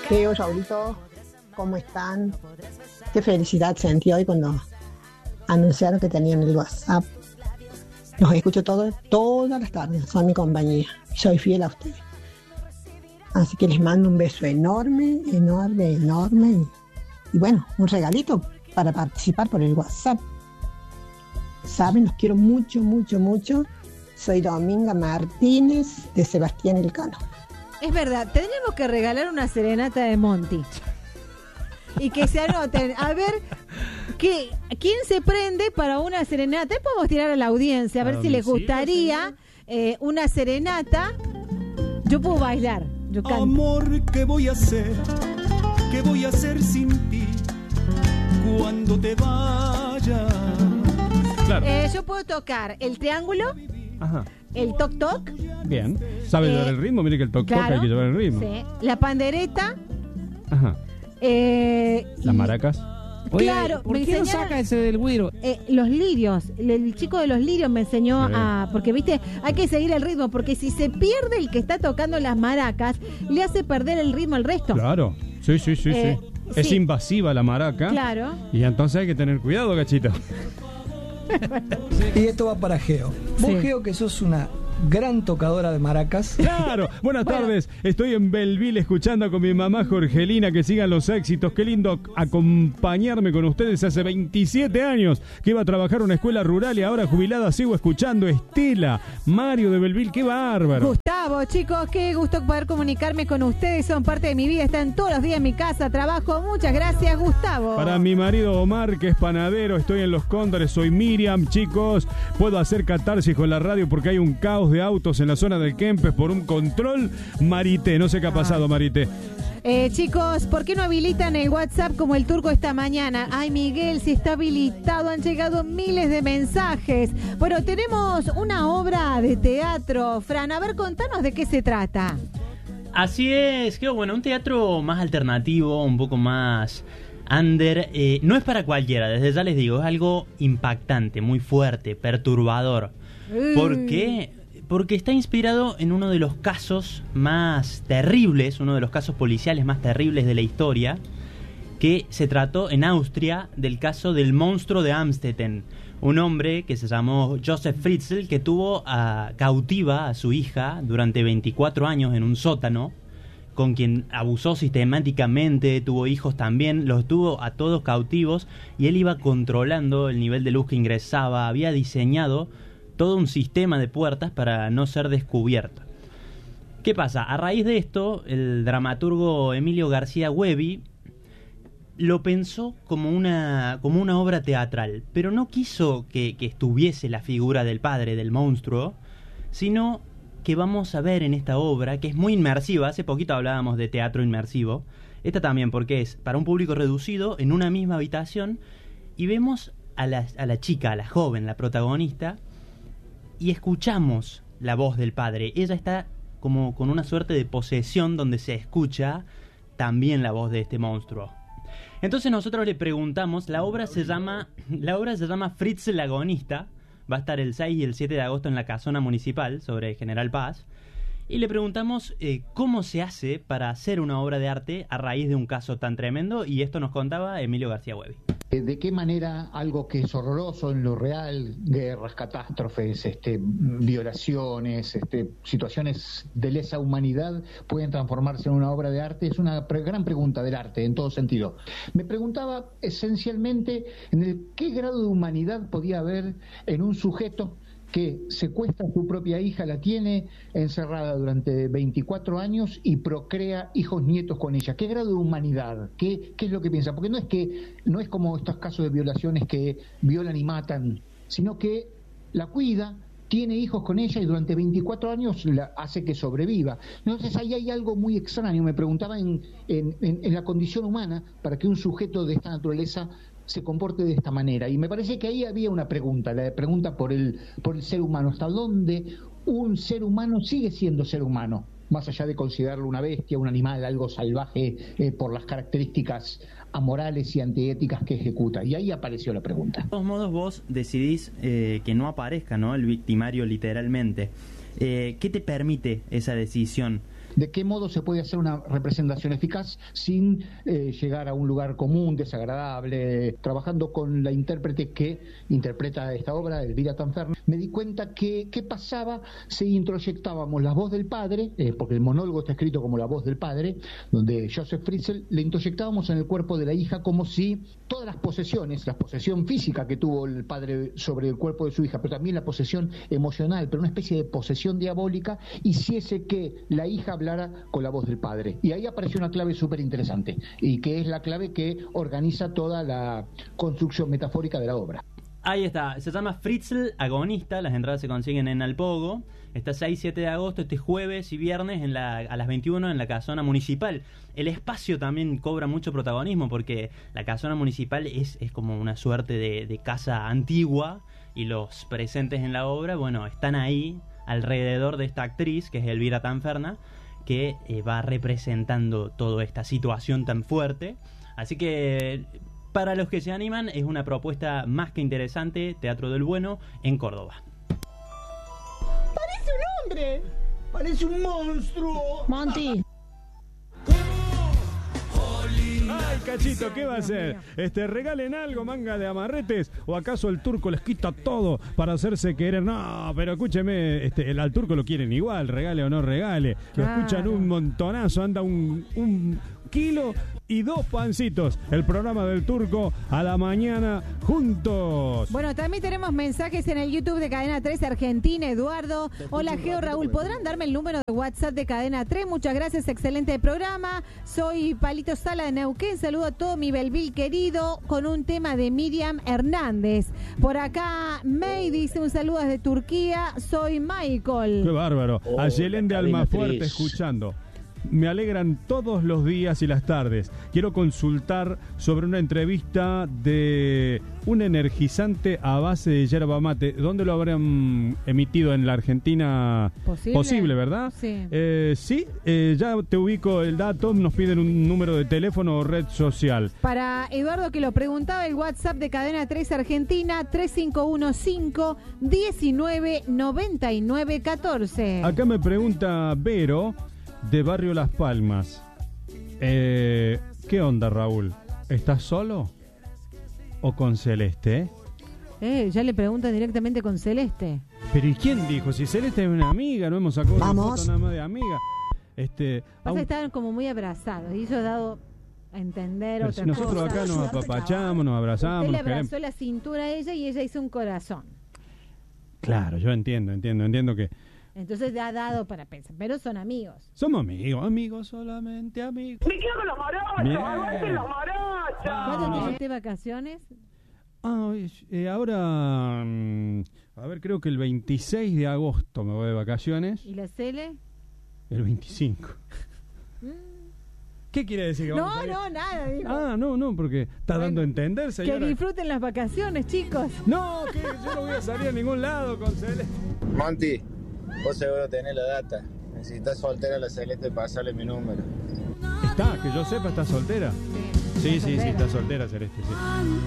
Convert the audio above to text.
Geo, Raulito, ¿cómo están? Qué felicidad sentí hoy cuando anunciaron que tenían el WhatsApp. Los escucho todas las tardes, son mi compañía. Soy fiel a ustedes. Así que les mando un beso enorme. Y bueno, un regalito para participar por el WhatsApp. Saben, los quiero mucho. Soy Dominga Martínez de Sebastián Elcano. Es verdad, tendríamos que regalar una serenata de Monty. Y que se anoten. A ver, ¿quién se prende para una serenata? Podemos tirar a la audiencia, a ver si les gustaría una serenata. Yo puedo bailar, yo canto. Amor, ¿qué voy a hacer? ¿Qué voy a hacer sin ti cuando te vayas? Claro. Yo puedo tocar el triángulo, Ajá. el toc-toc. Bien. ¿Sabe llevar el ritmo? Mire que el toc-toc Claro, hay que llevar el ritmo. Sí. La pandereta. Ajá. Las y- maracas. Oye, Claro, ¿por me qué no enseñaron- saca ese del güiro? Los lirios, el chico de los lirios me enseñó Sí. porque viste, hay que seguir el ritmo, porque si se pierde el que está tocando las maracas, le hace perder el ritmo al resto. Claro. Sí. Es sí. invasiva la maraca. Claro. Y entonces hay que tener cuidado, Gachito. Y esto va para Geo. Vos, Sí. Geo, que sos una gran tocadora de maracas. Claro, buenas tardes. Estoy en Belleville escuchando con mi mamá Jorgelina que sigan los éxitos. Qué lindo acompañarme con ustedes. Hace 27 años que iba a trabajar en una escuela rural y ahora jubilada sigo escuchando. Estela, Mario de Belleville, qué bárbaro. Gustavo, chicos, qué gusto poder comunicarme con ustedes, son parte de mi vida, están todos los días en mi casa, trabajo, muchas gracias, Gustavo. Para mi marido Omar, que es panadero, estoy en Los Cóndores, soy Miriam, chicos. Puedo hacer catarsis con la radio porque hay un caos de autos en la zona del Kempes por un control. Marité, no sé qué ha pasado, Marité. Chicos, ¿por qué no habilitan el WhatsApp como el turco esta mañana? Ay, Miguel, si está habilitado, han llegado miles de mensajes. Bueno, tenemos una obra de teatro. Fran, a ver, contanos de qué se trata. Así es, que bueno, un teatro más alternativo, un poco más under. No es para cualquiera, desde ya les digo, es algo impactante, muy fuerte, perturbador. ¿Por qué? Porque está inspirado en uno de los casos más terribles, uno de los casos policiales más terribles de la historia, que se trató en Austria del caso del monstruo de Amstetten. Un hombre que se llamó Josef Fritzl, que tuvo cautiva a su hija durante 24 años en un sótano, con quien abusó sistemáticamente, tuvo hijos también, los tuvo a todos cautivos, y él iba controlando el nivel de luz que ingresaba, había diseñado todo un sistema de puertas para no ser descubierto. ¿Qué pasa? A raíz de esto, el dramaturgo Emilio García Huevi lo pensó como una obra teatral, pero no quiso que estuviese la figura del padre, del monstruo, sino que vamos a ver en esta obra, que es muy inmersiva. Hace poquito hablábamos de teatro inmersivo, esta también, porque es para un público reducido, en una misma habitación, y vemos a la chica, a la joven, la protagonista, y escuchamos la voz del padre. Ella está como con una suerte de posesión donde se escucha también la voz de este monstruo. Entonces nosotros le preguntamos, la obra se llama Fritz el agonista, va a estar el 6 y el 7 de agosto en la Casona Municipal sobre General Paz, y le preguntamos cómo se hace para hacer una obra de arte a raíz de un caso tan tremendo, y esto nos contaba Emilio García Huevi. ¿De qué manera algo que es horroroso en lo real, guerras, catástrofes, violaciones, situaciones de lesa humanidad, pueden transformarse en una obra de arte? Es una gran pregunta del arte, en todo sentido. Me preguntaba esencialmente en qué grado de humanidad podía haber en un sujeto que secuestra a su propia hija, la tiene encerrada durante 24 años y procrea hijos nietos con ella. ¿Qué grado de humanidad? ¿Qué es lo que piensa? Porque no es como estos casos de violaciones que violan y matan, sino que la cuida, tiene hijos con ella y durante 24 años la hace que sobreviva. Entonces ahí hay algo muy extraño. Me preguntaba en la condición humana para que un sujeto de esta naturaleza se comporte de esta manera, y me parece que ahí había una pregunta, la pregunta por el ser humano, hasta dónde un ser humano sigue siendo ser humano, más allá de considerarlo una bestia, un animal, algo salvaje, por las características amorales y antiéticas que ejecuta. Y ahí apareció la pregunta. De todos modos, vos decidís que no aparezca, ¿no?, el victimario literalmente. ¿Qué te permite esa decisión? de qué modo se puede hacer una representación eficaz sin llegar a un lugar común, desagradable. Trabajando con la intérprete que interpreta esta obra, Elvira Tanferna, me di cuenta que qué pasaba si introyectábamos la voz del padre, porque el monólogo está escrito como la voz del padre, donde Joseph Fritzl, le introyectábamos en el cuerpo de la hija como si todas las posesiones, la posesión física que tuvo el padre sobre el cuerpo de su hija, pero también la posesión emocional, pero una especie de posesión diabólica, hiciese que la hija hablara con la voz del padre. Y ahí apareció una clave súper interesante, y que es la clave que organiza toda la construcción metafórica de la obra. Ahí está, se llama Fritzl Agonista, las entradas se consiguen en Alpogo, está 6-7 de agosto, este jueves y viernes a las 21 en la casona municipal. El espacio también cobra mucho protagonismo porque la casona municipal es como una suerte de casa antigua y los presentes en la obra, bueno, están ahí alrededor de esta actriz que es Elvira Tanferna, que va representando toda esta situación tan fuerte. Así que para los que se animan, es una propuesta más que interesante, Teatro del Bueno, en Córdoba. ¡Parece un hombre! ¡Parece un monstruo! Monty. Ay, Cachito, ¿qué va a hacer? ¿Regalen algo, manga de amarretes? ¿O acaso el turco les quita todo para hacerse querer? No, pero escúcheme, al turco lo quieren igual, regale o no regale. Lo escuchan un montonazo, anda un kilo y 2 pancitos. El programa del turco a la mañana juntos. Bueno, también tenemos mensajes en el YouTube de Cadena 3 Argentina. Eduardo, hola Geo, Raúl, ¿podrán darme el número de WhatsApp de Cadena 3? Muchas gracias, excelente programa. Soy Palito Sala de Neuquén, saludo a todo mi Belville querido con un tema de Miriam Hernández. Por acá May dice un saludo desde Turquía, soy Michael. Qué bárbaro. A Yelén de Almafuerte escuchando. Me alegran todos los días y las tardes. Quiero consultar sobre una entrevista de un energizante a base de yerba mate. ¿Dónde lo habrán emitido? En la Argentina. Posible, ¿verdad? Sí. Sí, ya te ubico el dato. Nos piden un número de teléfono o red social. Para Eduardo que lo preguntaba, el WhatsApp de Cadena 3 Argentina 3515-199914. Acá me pregunta Vero de Barrio Las Palmas. ¿Qué onda, Raúl? ¿Estás solo o con Celeste? Ya le preguntan directamente con Celeste. Pero ¿y quién dijo? Si Celeste es una amiga, no hemos sacado una foto nada más de amiga. Estaban como muy abrazados y eso ha dado a entender otra si nosotros cosa. Acá nos apapachamos, nos abrazamos. Usted le nos queremos. abrazó la cintura a ella y ella hizo un corazón. Claro, yo entiendo que... Entonces ha dado para pensar, pero son amigos. Somos amigos, solamente amigos. Me quedo con los morochos, aguanten los morochos. ¿Cuándo tiene usted vacaciones? Ahora, a ver, creo que el 26 de agosto me voy de vacaciones. ¿Y la Cele? El 25. ¿Qué quiere decir? Que vamos a ir? No, nada. Digo. No, porque está dando a entender, señora. Que disfruten las vacaciones, chicos. No, que yo no voy a salir a ningún lado con Celeste. Monty, vos seguro tenés la data. Necesitas soltera la Celeste, pasarle mi número. Que yo sepa, está soltera. Sí, está soltera Celeste, sí.